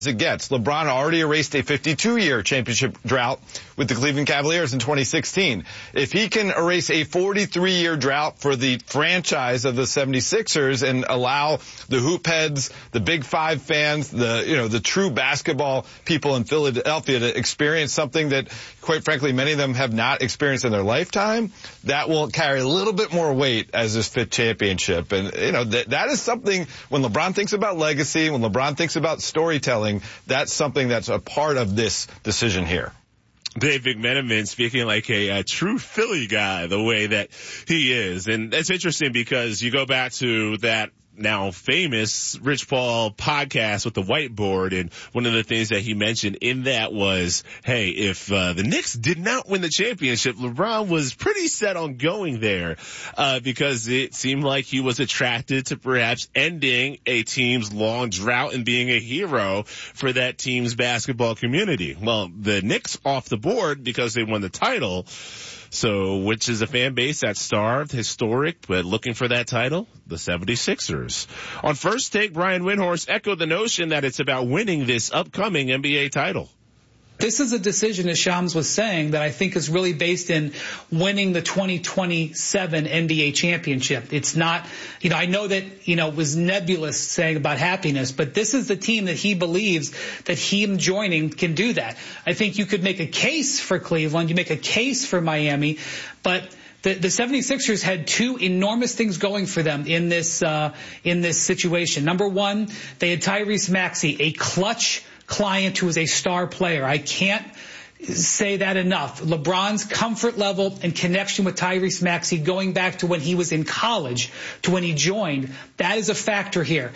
it gets. LeBron already erased a 52-year championship drought with the Cleveland Cavaliers in 2016. If he can erase a 43-year drought for the franchise of the 76ers and allow the hoop heads, the Big Five fans, the true basketball people in Philadelphia to experience something that, quite frankly, many of them have not experienced in their lifetime, that will carry a little bit more weight as this fifth championship. And, that is something when LeBron thinks about legacy, when LeBron thinks about storytelling, that's something that's a part of this decision here. Dave McMenamin speaking like a true Philly guy, the way that he is. And that's interesting because you go back to that now famous Rich Paul podcast with the whiteboard, and one of the things that he mentioned in that was, hey, if the Knicks did not win the championship, LeBron was pretty set on going there because it seemed like he was attracted to perhaps ending a team's long drought and being a hero for that team's basketball community. Well, the Knicks off the board because they won the title. So, which is a fan base that's starved, historic, but looking for that title? The 76ers. On First Take, Brian Windhorst echoed the notion that it's about winning this upcoming NBA title. This is a decision, as Shams was saying, that I think is really based in winning the 2027 NBA championship. It's not, I know that, it was nebulous saying about happiness, but this is the team that he believes that him joining can do that. I think you could make a case for Cleveland, you make a case for Miami, but the 76ers had two enormous things going for them in this situation. Number one, they had Tyrese Maxey, a clutch client who is a star player. I can't say that enough. LeBron's comfort level and connection with Tyrese Maxey going back to when he was in college to when he joined, that is a factor here.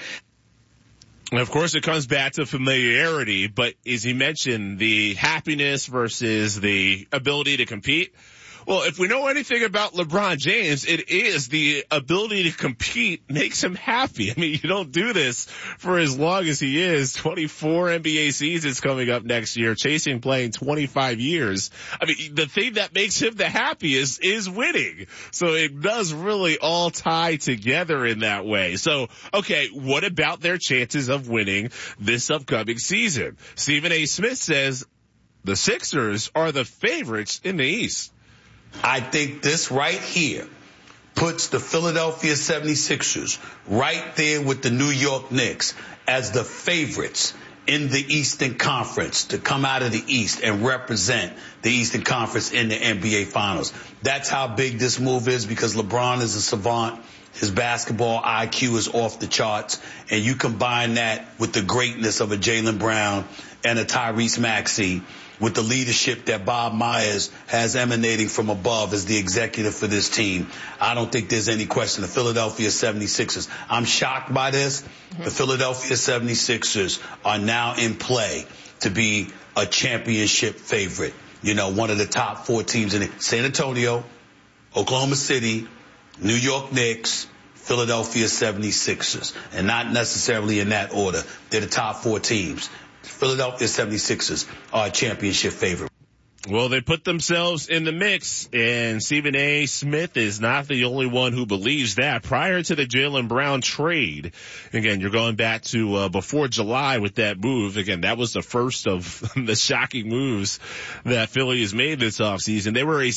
And of course, it comes back to familiarity, but as he mentioned, the happiness versus the ability to compete. Well, if we know anything about LeBron James, it is the ability to compete makes him happy. I mean, you don't do this for as long as he is. 24 NBA seasons coming up next year, chasing playing 25 years. I mean, the thing that makes him the happiest is winning. So it does really all tie together in that way. So, okay, what about their chances of winning this upcoming season? Stephen A. Smith says the Sixers are the favorites in the East. I think this right here puts the Philadelphia 76ers right there with the New York Knicks as the favorites in the Eastern Conference to come out of the East and represent the Eastern Conference in the NBA Finals. That's how big this move is because LeBron is a savant. His basketball IQ is off the charts. And you combine that with the greatness of a Jaylen Brown and a Tyrese Maxey, with the leadership that Bob Myers has emanating from above as the executive for this team. I don't think there's any question. The Philadelphia 76ers, I'm shocked by this. The Philadelphia 76ers are now in play to be a championship favorite. One of the top four teams in it. San Antonio, Oklahoma City, New York Knicks, Philadelphia 76ers. And not necessarily in that order. They're the top four teams. Philadelphia 76ers are a championship favorite. Well, they put themselves in the mix, and Stephen A. Smith is not the only one who believes that. Prior to the Jaylen Brown trade, again, you're going back to before July with that move. Again, that was the first of the shocking moves that Philly has made this offseason. They were a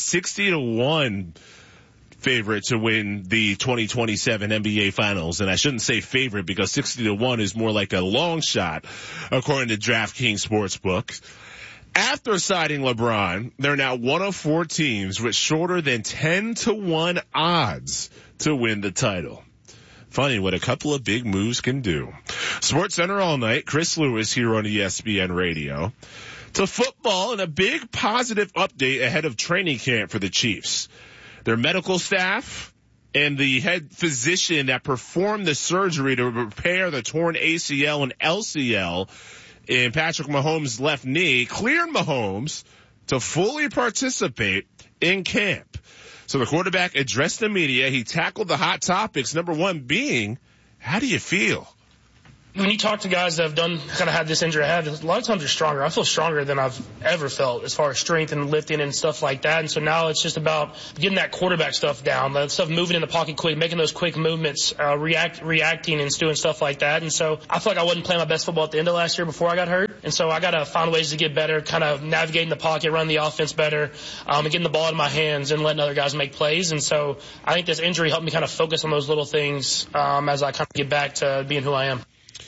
60-1 favorite to win the 2027 NBA Finals. And I shouldn't say favorite because 60-1 is more like a long shot, according to DraftKings Sportsbook. After signing LeBron, they're now one of four teams with shorter than 10-1 odds to win the title. Funny what a couple of big moves can do. Sports Center all night. Chris Lewis here on ESPN Radio. To football and a big positive update ahead of training camp for the Chiefs. Their medical staff and the head physician that performed the surgery to repair the torn ACL and LCL in Patrick Mahomes' left knee cleared Mahomes to fully participate in camp. So the quarterback addressed the media. He tackled the hot topics, number one being, how do you feel? when you talk to guys that have kind of had this injury I had, a lot of times you're stronger. I feel stronger than I've ever felt as far as strength and lifting and stuff like that. And so now it's just about getting that quarterback stuff down, that stuff moving in the pocket quick, making those quick movements, reacting and doing stuff like that. And so I feel like I wasn't playing my best football at the end of last year before I got hurt. And so I got to find ways to get better, kind of navigating the pocket, running the offense better, and getting the ball in my hands and letting other guys make plays. And so I think this injury helped me kind of focus on those little things as I kind of get back to being who I am.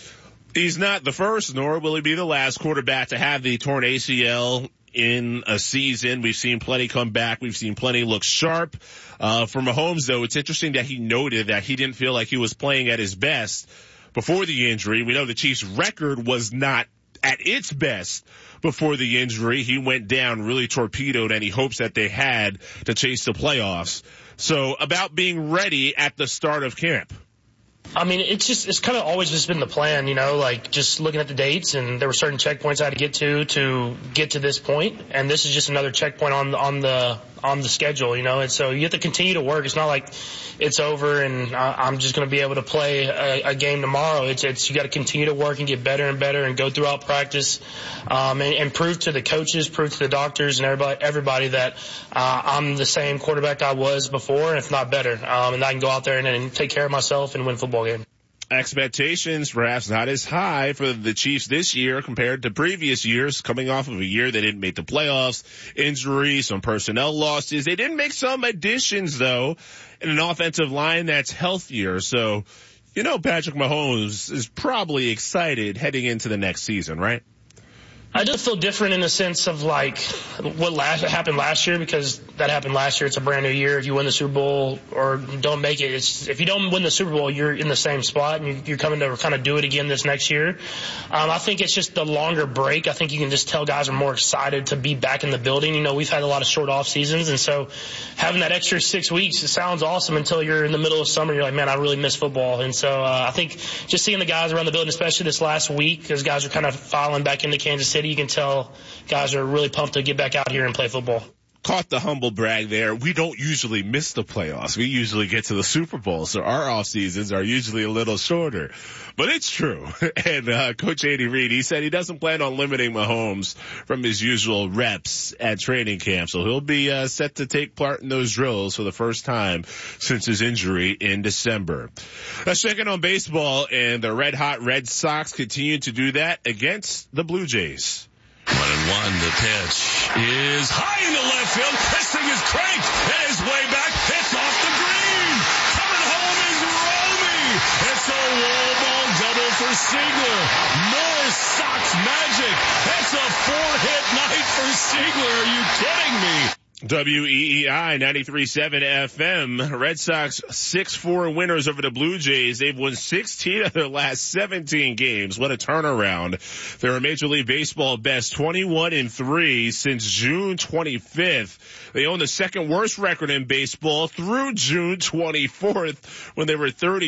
He's not the first, nor will he be the last quarterback to have the torn ACL in a season. We've seen plenty come back. We've seen plenty look sharp. For Mahomes, though, it's interesting that he noted that he didn't feel like he was playing at his best before the injury. We know the Chiefs' record was not at its best before the injury. He went down really torpedoed any hopes that they had to chase the playoffs. So about being ready at the start of camp. I mean, it's kind of always just been the plan, like just looking at the dates, and there were certain checkpoints I had to get to this point, and this is just another checkpoint on the schedule, and so you have to continue to work. It's not like it's over and I'm just going to be able to play a game tomorrow. It's you got to continue to work and get better and better and go throughout practice, and prove to the coaches, prove to the doctors and everybody that I'm the same quarterback I was before, if not better, and I can go out there and take care of myself and win football game. Expectations perhaps not as high for the Chiefs this year compared to previous years, coming off of a year they didn't make the playoffs, injuries, some personnel losses. They did make some additions, though, in an offensive line that's healthier. So, Patrick Mahomes is probably excited heading into the next season, right? I do feel different in the sense of like what happened last year, because that happened last year. It's a brand new year. If you win the Super Bowl or don't make it, if you don't win the Super Bowl, you're in the same spot and you're coming to kind of do it again this next year. I think it's just the longer break. I think you can just tell guys are more excited to be back in the building. We've had a lot of short off seasons, and so having that extra 6 weeks, it sounds awesome until you're in the middle of summer. You're like, man, I really miss football. And so I think just seeing the guys around the building, especially this last week, because guys are kind of filing back into Kansas City, you can tell guys are really pumped to get back out here and play football. Caught the humble brag there. We don't usually miss the playoffs. We usually get to the Super Bowl, so our off seasons are usually a little shorter. But it's true. And Coach Andy Reid, he said he doesn't plan on limiting Mahomes from his usual reps at training camp, so he'll be set to take part in those drills for the first time since his injury in December. Let's check in on baseball, and the red-hot Red Sox continue to do that against the Blue Jays. 1-1, the pitch is high into left field. This thing is cranked. It is way back. It's off the green. Coming home is Romy. It's a wall ball double for Seigler. More Sox magic. It's a 4-hit night for Seigler. Are you kidding me? WEEI 93.7 FM. Red Sox 6-4 winners over the Blue Jays. They've won 16 of their last 17 games. What a turnaround. They're a Major League Baseball best 21-3 since June 25th. They own the second worst record in baseball through June 24th when they were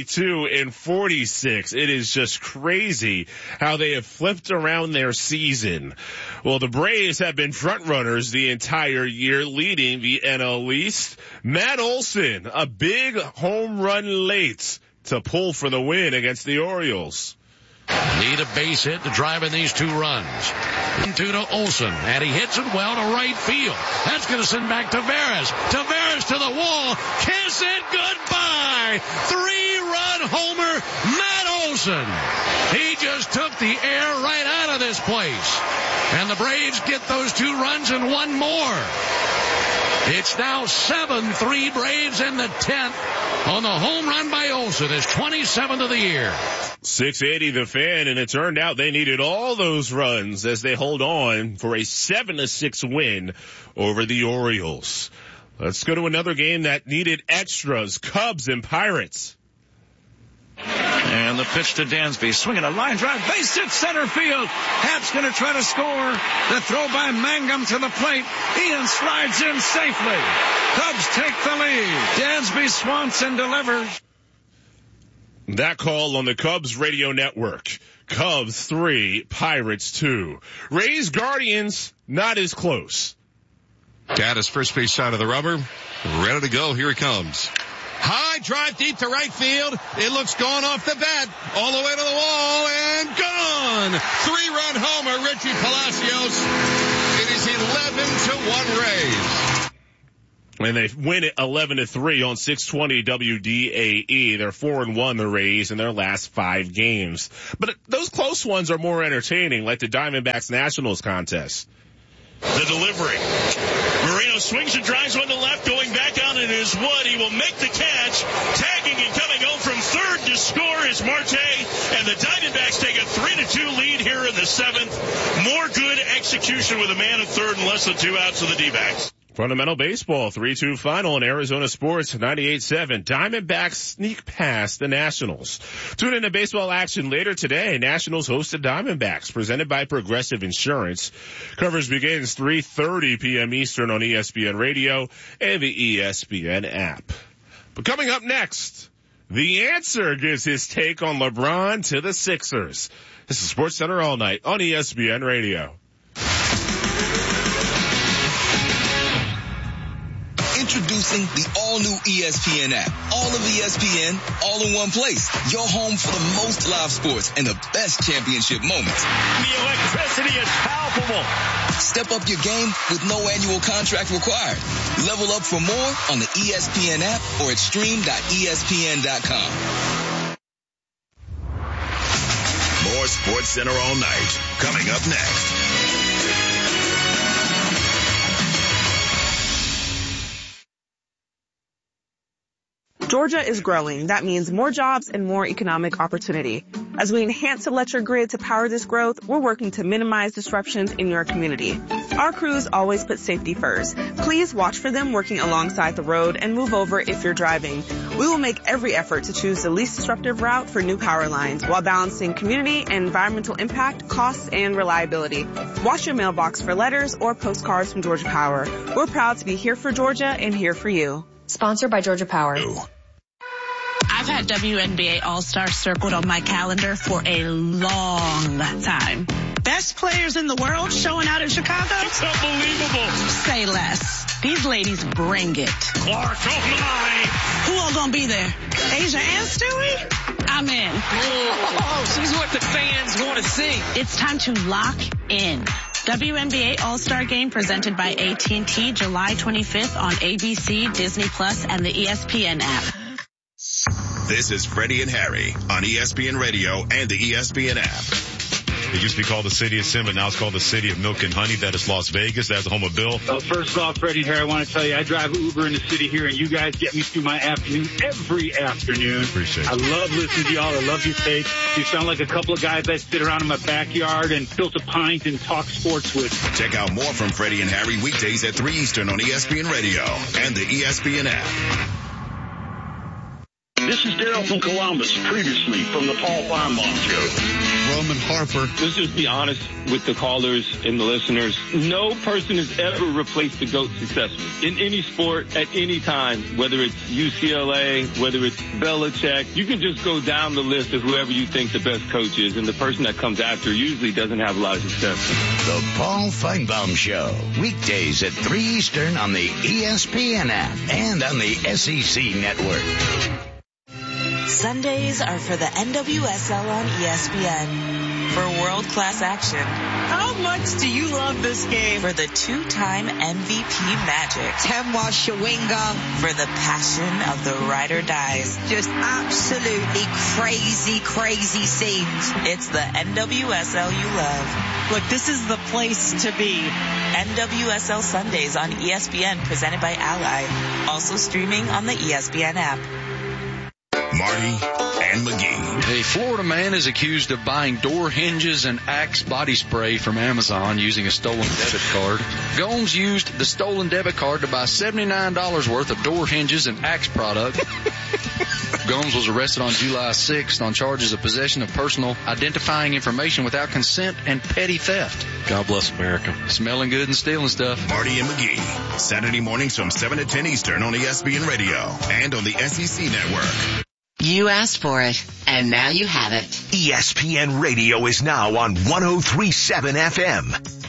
32-46. It is just crazy how they have flipped around their season. Well, the Braves have been front runners the entire year, leading the NL East. Matt Olson, a big home run late to pull for the win against the Orioles. Need a base hit to drive in these 2 runs. Into to Olson, and he hits it well to right field. That's going to send back Taveras. Taveras to the wall. Kiss it goodbye. 3-run homer, Matt Olson. He just took the air right out of this place. And the Braves get those 2 runs and 1 more. It's now 7-3 Braves in the 10th on the home run by Olson, his 27th of the year. 680 the Fan, and it turned out they needed all those runs as they hold on for a 7-6 win over the Orioles. Let's go to another game that needed extras. Cubs and Pirates. And the pitch to Dansby, swinging a line drive, base hit center field. Happ's going to try to score. The throw by Mangum to the plate. Ian slides in safely. Cubs take the lead. Dansby swats and delivers. That call on the Cubs radio network. Cubs 3, Pirates 2. Rays Guardians not as close. Gaddis first base side of the rubber. Ready to go. Here he comes. High drive deep to right field. It looks gone off the bat. All the way to the wall and gone. 3-run homer, Richie Palacios. It is 11-1 Rays. And they win it 11-3 on 620 WDAE. They're 4-1, the Rays, in their last 5 games. But those close ones are more entertaining, like the Diamondbacks Nationals contest. The delivery. Moreno swings and drives one to left, going back down in his wood. He will make the catch. Tagging and coming home from third to score is Marte. And the Diamondbacks take a 3-2 lead here in the 7th. More good execution with a man at third and less than 2 outs for the D-backs. Fundamental Baseball 3-2 final in Arizona Sports 98.7. Diamondbacks sneak past the Nationals. Tune in to baseball action later today. Nationals host the Diamondbacks, presented by Progressive Insurance. Coverage begins 3:30 p.m. Eastern on ESPN Radio and the ESPN app. But coming up next, The Answer gives his take on LeBron to the Sixers. This is SportsCenter All Night on ESPN Radio. Introducing the all-new ESPN app. All of ESPN, all in one place. Your home for the most live sports and the best championship moments. The electricity is palpable. Step up your game with no annual contract required. Level up for more on the ESPN app or at stream.espn.com. More SportsCenter All Night coming up next. Georgia is growing. That means more jobs and more economic opportunity. As we enhance electric grid to power this growth, we're working to minimize disruptions in your community. Our crews always put safety first. Please watch for them working alongside the road and move over if you're driving. We will make every effort to choose the least disruptive route for new power lines while balancing community and environmental impact, costs, and reliability. Watch your mailbox for letters or postcards from Georgia Power. We're proud to be here for Georgia and here for you. Sponsored by Georgia Power. I've had WNBA All-Star circled on my calendar for a long time. Best players in the world showing out in Chicago? It's unbelievable. Say less. These ladies bring it. Clark, oh my. Who all gonna be there? Asia and Stewie? I'm in. Oh, she's what the fans want to see. It's time to lock in. WNBA All-Star Game presented by AT&T July 25th on ABC, Disney Plus, and the ESPN app. This is Freddie and Harry on ESPN Radio and the ESPN app. It used to be called the City of Sin, but now it's called the City of Milk and Honey. That is Las Vegas. That's the home of Bill. First off, Freddie and Harry, I want to tell you, I drive Uber in the city here, and you guys get me through my afternoon every afternoon. Appreciate it. I love listening to y'all. I love your take. You sound like a couple of guys I sit around in my backyard and tilt a pint and talk sports with. Check out more from Freddie and Harry weekdays at 3 Eastern on ESPN Radio and the ESPN app. This is Daryl from Columbus, previously from the Paul Feinbaum Show. Roman Harper. Let's just be honest with the callers and the listeners. No person has ever replaced the GOAT successfully in any sport at any time, whether it's UCLA, whether it's Belichick. You can just go down the list of whoever you think the best coach is, and the person that comes after usually doesn't have a lot of success. The Paul Feinbaum Show, weekdays at 3 Eastern on the ESPN app and on the SEC network. Sundays are for the NWSL on ESPN. For world-class action. How much do you love this game? For the two-time MVP Magic. Temwa Shawinga. For the passion of the ride or dies. Just absolutely crazy, crazy scenes. It's the NWSL you love. Look, this is the place to be. NWSL Sundays on ESPN, presented by Ally. Also streaming on the ESPN app. Marty and McGee. A Florida man is accused of buying door hinges and Axe body spray from Amazon using a stolen debit card. Gomes used the stolen debit card to buy $79 worth of door hinges and Axe product. Gomes was arrested on July 6th on charges of possession of personal identifying information without consent and petty theft. God bless America. Smelling good and stealing stuff. Marty and McGee. Saturday mornings from 7 to 10 Eastern on ESPN Radio and on the SEC network. You asked for it, and now you have it. ESPN Radio is now on 103.7 FM.